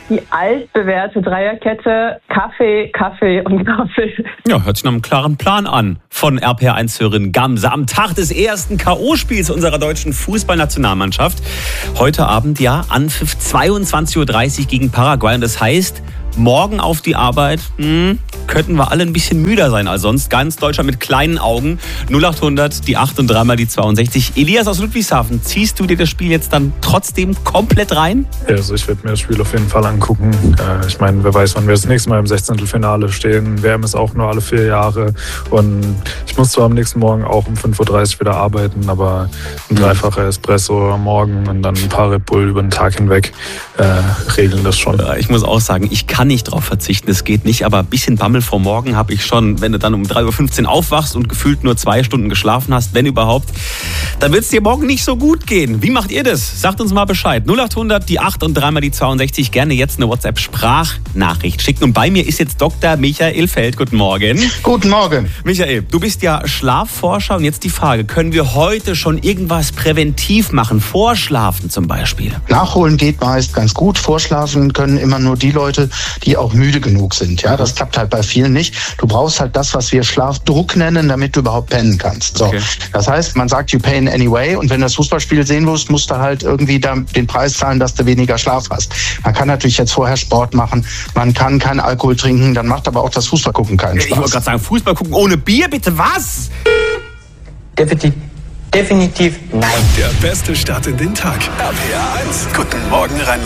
Die altbewährte Dreierkette Kaffee, Kaffee und Kaffee. Ja, hört sich nach einem klaren Plan an von RPR1-Hörerin Gamse. Am Tag des ersten K.O.-Spiels unserer deutschen Fußballnationalmannschaft. Heute Abend, ja, Anpfiff 22:30 Uhr gegen Paraguay. Und das heißt, morgen auf die Arbeit, könnten wir alle ein bisschen müder sein als sonst. Ganz Deutschland mit kleinen Augen. 0800, die 8 und 3 mal die 62. Elias aus Ludwigshafen, ziehst du dir das Spiel jetzt dann trotzdem komplett rein? Ja, also ich werde mir das Spiel auf jeden Fall angucken. Ich meine, wer weiß, wann wir das nächste Mal im 16. Finale stehen. WM ist auch nur alle 4 Jahre. Und ich muss zwar am nächsten Morgen auch um 5:30 Uhr wieder arbeiten, aber ein dreifacher Espresso am Morgen und dann ein paar Red Bull über den Tag hinweg regeln das schon. Ich muss auch sagen, ich kann nicht drauf verzichten, das geht nicht, aber ein bisschen Bammel vor morgen habe ich schon. Wenn du dann um 3:15 Uhr aufwachst und gefühlt nur 2 Stunden geschlafen hast, wenn überhaupt, dann wird es dir morgen nicht so gut gehen. Wie macht ihr das? Sagt uns mal Bescheid. 0800, die 8 und 3 mal die 62. Gerne jetzt eine WhatsApp-Sprachnachricht schicken. Und bei mir ist jetzt Dr. Michael Feld. Guten Morgen. Guten Morgen. Michael, du bist ja Schlafforscher und jetzt die Frage, können wir heute schon irgendwas präventiv machen? Vorschlafen zum Beispiel? Nachholen geht meist ganz gut. Vorschlafen können immer nur die Leute, die auch müde genug sind. Ja, das klappt halt bei vielen nicht. Du brauchst halt das, was wir Schlafdruck nennen, damit du überhaupt pennen kannst. So. Okay. Das heißt, man sagt, you pain anyway. Und wenn du das Fußballspiel sehen willst, musst du halt irgendwie den Preis zahlen, dass du weniger Schlaf hast. Man kann natürlich jetzt vorher Sport machen. Man kann keinen Alkohol trinken. Dann macht aber auch das Fußballgucken keinen Spaß. Ich wollte gerade sagen, Fußball gucken ohne Bier, bitte was? Definitiv nein. Der beste Start in den Tag. RPR 1. Guten Morgen, Rhein.